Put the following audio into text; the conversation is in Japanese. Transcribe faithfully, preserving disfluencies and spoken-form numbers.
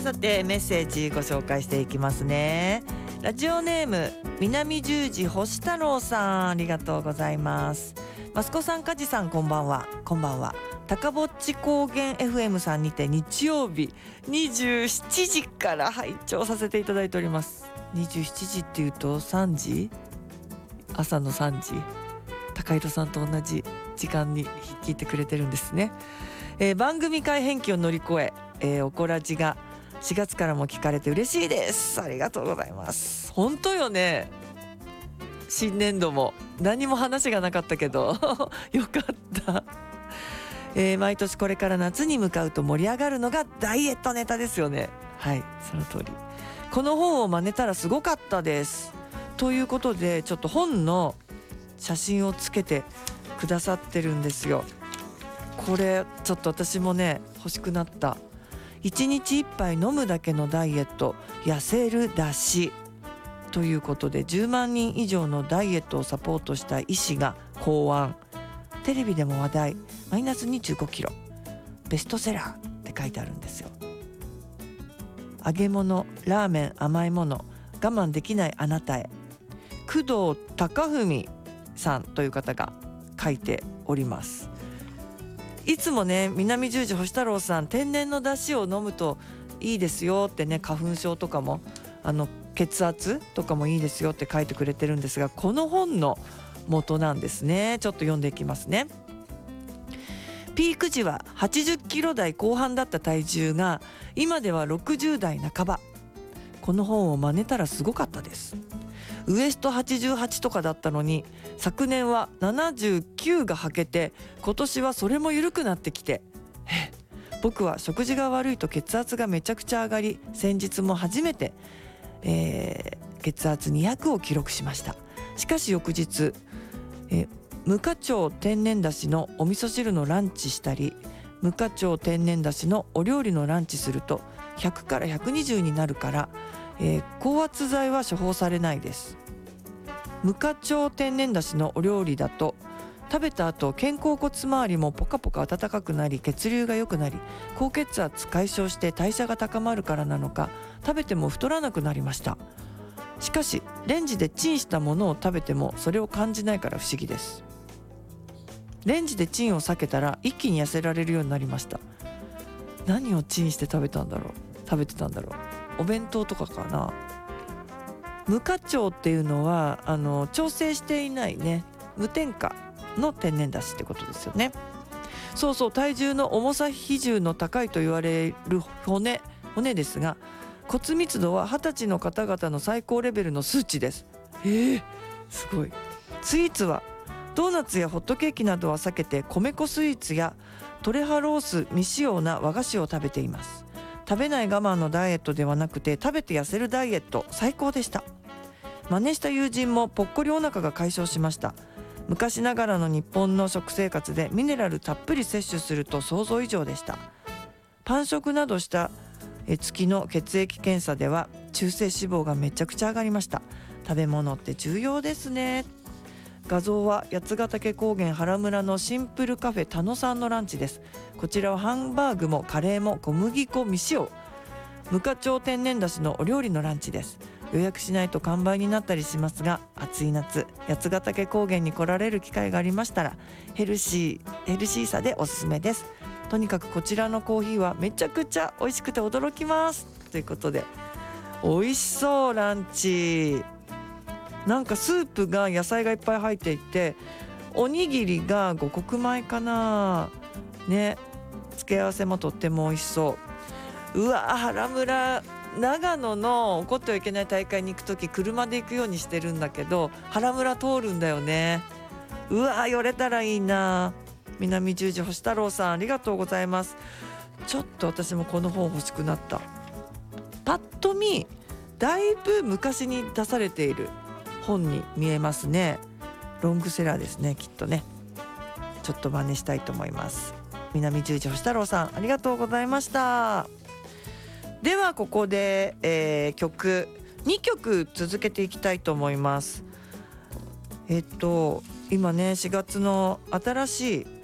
さてメッセージご紹介していきますね。ラジオネーム南十字星太郎さん、ありがとうございます。マスコさん、カジさん、こんばんは。こんばんは。高ぼっち高原 エフエム さんにて日曜日にじゅうしちじから拝聴させていただいております。にじゅうしちじっていうとさんじ、朝のさんじ、高井戸さんと同じ時間に聞いてくれてるんですね。えー、番組改編期を乗り越ええー、おこらじがしがつからも聞かれて嬉しいです。ありがとうございます。本当よね。新年度も何も話がなかったけどよかった、えー、毎年これから夏に向かうと盛り上がるのがダイエットネタですよね。はい、その通り。この本を真似たらすごかったですということで、ちょっと本の写真をつけてくださってるんですよ。これちょっと私もね欲しくなった。いちにちいっぱい飲むだけのダイエット、痩せるだしということで、じゅうまんにん以上のダイエットをサポートした医師が考案。テレビでも話題、マイナスにじゅうごキロ、ベストセラーって書いてあるんですよ。揚げ物、ラーメン、甘いもの、我慢できないあなたへ、工藤貴文さんという方が書いております。いつもね、南十字星太郎さん、天然の出汁を飲むといいですよってね、花粉症とかもあの血圧とかもいいですよって書いてくれてるんですが、この本の元なんですね。ちょっと読んでいきますね。ピーク時ははちじゅっキロ台後半だった体重が今ではろくじゅう代半ば。この本を真似たらすごかったです。ウエストはちじゅうはちとかだったのに、昨年はななじゅうきゅうがはけて、今年はそれも緩くなってきて、え僕は食事が悪いと血圧がめちゃくちゃ上がり、先日も初めて、えー、血圧にひゃくを記録しました。しかし翌日、えー、無課長天然だしのお味噌汁のランチしたり、無課長天然だしのお料理のランチするとひゃくからひゃくにじゅうになるから、えー、高圧剤は処方されないです。無課長天然だしのお料理だと食べた後、肩甲骨周りもポカポカ暖かくなり、血流が良くなり、高血圧解消して代謝が高まるからなのか、食べても太らなくなりました。しかしレンジでチンしたものを食べてもそれを感じないから不思議です。レンジでチンを避けたら一気に痩せられるようになりました。何をチンして食べたんだろう食べてたんだろうお弁当とかかな。無課長っていうのはあの調整していないね、無添加の天然だしってことですよね。そうそう、体重の重さ比重の高いと言われる骨骨ですが、骨密度ははたちの方々の最高レベルの数値です。えー、すごい。スイーツはドーナツやホットケーキなどは避けて、米粉スイーツやトレハロース未使用な和菓子を食べています。食べない我慢のダイエットではなくて、食べて痩せるダイエット、最高でした。真似した友人もぽっこりお腹が解消しました。昔ながらの日本の食生活でミネラルたっぷり摂取すると想像以上でした。パン食などした月の血液検査では中性脂肪がめちゃくちゃ上がりました。食べ物って重要ですね。画像は八ヶ岳高原原村のシンプルカフェ田野さんのランチです。こちらはハンバーグもカレーも小麦粉未使用、無課長天然だしのお料理のランチです。予約しないと完売になったりしますが、暑い夏八ヶ岳高原に来られる機会がありましたらヘルシーヘルシーさでおすすめです。とにかくこちらのコーヒーはめちゃくちゃ美味しくて驚きますということで、美味しそうランチ。なんかスープが野菜がいっぱい入っていて、おにぎりが五穀米かなね、付け合わせもとっても美味しそう。うわ、原村、長野の怒ってはいけない大会に行くとき車で行くようにしてるんだけど、原村通るんだよね。うわ、寄れたらいいな。南十字星太郎さん、ありがとうございます。ちょっと私もこの本欲しくなった。パッと見だいぶ昔に出されている本に見えますね。ロングセラーですね、きっとね。ちょっと真似したいと思います。南十字星太郎さん、ありがとうございました。ではここで、えー、曲にきょく続けていきたいと思います。えっと今ねしがつの新しい